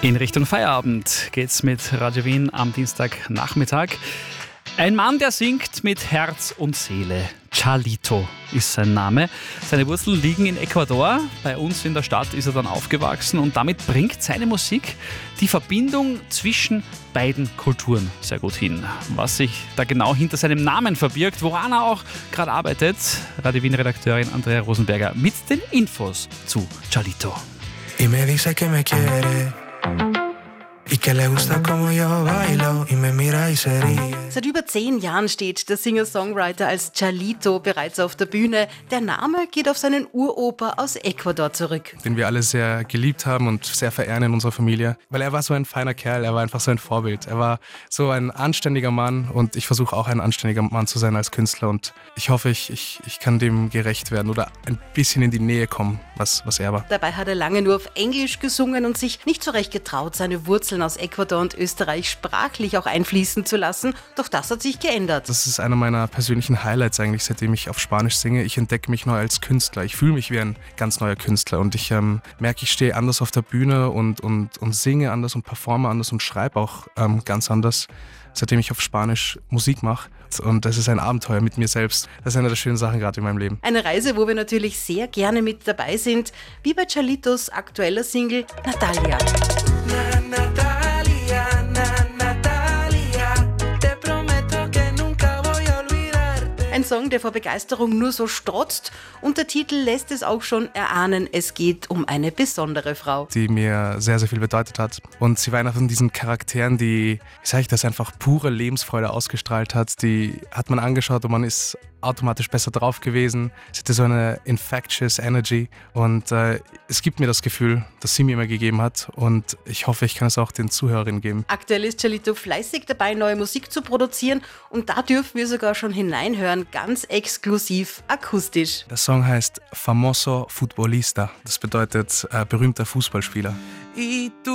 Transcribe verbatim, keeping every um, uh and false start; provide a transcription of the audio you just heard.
In Richtung Feierabend geht's mit Radio Wien am Dienstagnachmittag. Ein Mann, der singt mit Herz und Seele. Chalito ist sein Name. Seine Wurzeln liegen in Ecuador. Bei uns in der Stadt ist er dann aufgewachsen und damit bringt seine Musik die Verbindung zwischen beiden Kulturen sehr gut hin. Was sich da genau hinter seinem Namen verbirgt, woran er auch gerade arbeitet, Radio Wien-Redakteurin Andrea Rosenberger mit den Infos zu Chalito. Y me dice que me quiere. Seit über zehn Jahren steht der Singer-Songwriter als Chalito bereits auf der Bühne. Der Name geht auf seinen Uropa aus Ecuador zurück. Den wir alle sehr geliebt haben und sehr verehren in unserer Familie. Weil er war so ein feiner Kerl, er war einfach so ein Vorbild. Er war so ein anständiger Mann und ich versuche auch ein anständiger Mann zu sein als Künstler. Und ich hoffe, ich, ich, ich kann dem gerecht werden oder ein bisschen in die Nähe kommen, was, was er war. Dabei hat er lange nur auf Englisch gesungen und sich nicht so recht getraut, seine Wurzeln aus Ecuador und Österreich sprachlich auch einfließen zu lassen. Doch das hat sich geändert. Das ist einer meiner persönlichen Highlights eigentlich, seitdem ich auf Spanisch singe. Ich entdecke mich neu als Künstler. Ich fühle mich wie ein ganz neuer Künstler und ich ähm, merke, ich stehe anders auf der Bühne und, und, und singe anders und performe anders und schreibe auch ähm, ganz anders, seitdem ich auf Spanisch Musik mache. Und das ist ein Abenteuer mit mir selbst. Das ist eine der schönen Sachen gerade in meinem Leben. Eine Reise, wo wir natürlich sehr gerne mit dabei sind, wie bei Chalitos aktueller Single Natalia. Na, Natalia, na, Natalia, te prometo que nunca voy a olvidarte. Ein Song, der vor Begeisterung nur so strotzt und der Titel lässt es auch schon erahnen, es geht um eine besondere Frau. Die mir sehr, sehr viel bedeutet hat. Und sie war einer von diesen Charakteren, die, wie sage ich das, einfach pure Lebensfreude ausgestrahlt hat. Die hat man angeschaut und man ist automatisch besser drauf gewesen. Sie hatte so eine infectious Energy und äh, es gibt mir das Gefühl, das sie mir immer gegeben hat und ich hoffe, ich kann es auch den Zuhörerinnen geben. Aktuell ist Chalito fleißig dabei, neue Musik zu produzieren und da dürfen wir sogar schon hineinhören, ganz exklusiv akustisch. Der Song heißt Famoso Futbolista, das bedeutet äh, berühmter Fußballspieler. Y tú